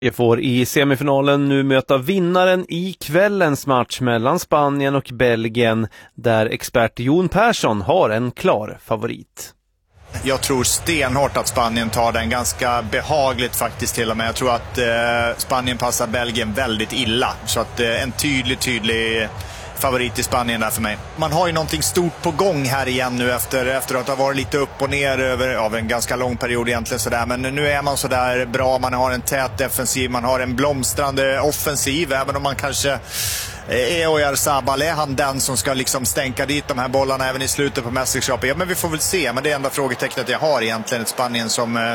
Vi får i semifinalen nu möta vinnaren i kvällens match mellan Spanien och Belgien, där expert Jon Persson har en klar favorit. Jag tror stenhårt att Spanien tar den, ganska behagligt faktiskt till och med. Jag tror att Spanien passar Belgien väldigt illa. Så att en tydlig favorit i Spanien där för mig. Man har ju någonting stort på gång här igen nu efter att ha varit lite upp och ner över en ganska lång period egentligen sådär. Men nu är man sådär bra, man har en tät defensiv, man har en blomstrande offensiv, även om man kanske Oyarzabal, är han den som ska liksom stänka dit de här bollarna även i slutet på mästerskapet? Ja, men vi får väl se. Men det enda frågetecknet jag har egentligen, ett Spanien som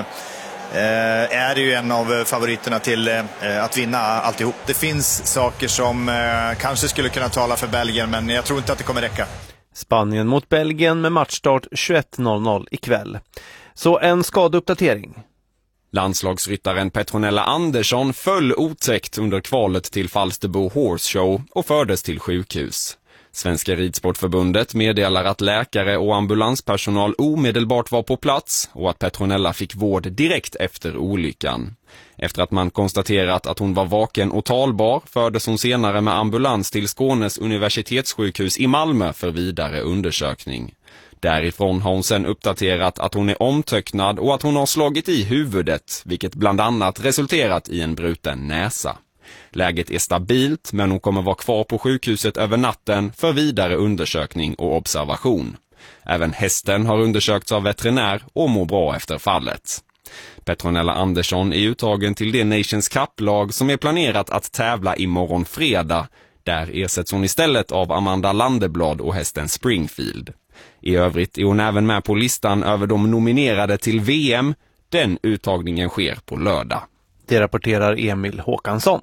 är ju en av favoriterna till att vinna alltihop. Det finns saker som kanske skulle kunna tala för Belgien, men jag tror inte att det kommer räcka. Spanien mot Belgien med matchstart 21.00 ikväll. Så en skadeuppdatering. Landslagsryttaren Petronella Andersson föll otäckt under kvalet till Falsterbo Horse Show och fördes till sjukhus. Svenska ridsportförbundet meddelar att läkare och ambulanspersonal omedelbart var på plats och att Petronella fick vård direkt efter olyckan. Efter att man konstaterat att hon var vaken och talbar fördes hon senare med ambulans till Skånes universitetssjukhus i Malmö för vidare undersökning. Därifrån har hon sedan uppdaterat att hon är omtöcknad och att hon har slagit i huvudet, vilket bland annat resulterat i en bruten näsa. Läget är stabilt, men hon kommer vara kvar på sjukhuset över natten för vidare undersökning och observation. Även hästen har undersökts av veterinär och mår bra efter fallet. Petronella Andersson är uttagen till det Nations Cup-lag som är planerat att tävla imorgon fredag. Där ersätts hon istället av Amanda Landeblad och hästen Springfield. I övrigt är hon även med på listan över de nominerade till VM. Den uttagningen sker på lördag. Det rapporterar Emil Håkansson.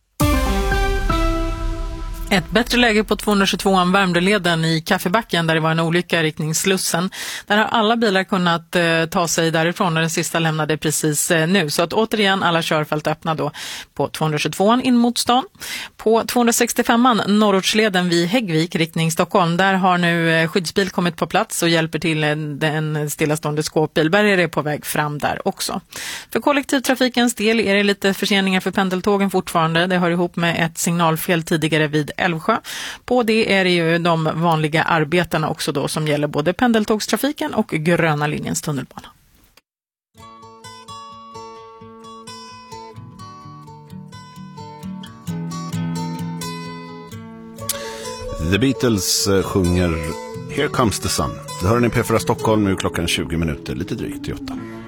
Ett bättre läge på 222an Värmdöleden i Kaffebacken där det var en olycka i riktning Slussen. Där har alla bilar kunnat ta sig därifrån och den sista lämnade precis nu. Så att återigen alla körfält öppna då på 222an in mot stan. På 265an Norrortsleden vid Häggvik riktning Stockholm. Där har nu skyddsbil kommit på plats och hjälper till en stillastående skåpbil. Berger är på väg fram där också. För kollektivtrafikens del är det lite förseningar för pendeltågen fortfarande. Det hör ihop med ett signalfel tidigare vid Älvsjö. På det är det ju de vanliga arbetena också då som gäller både pendeltågstrafiken och gröna linjens tunnelbana. The Beatles sjunger Here Comes the Sun. Det hör ni P4 Stockholm, nu klockan 20 minuter, lite drygt till 8.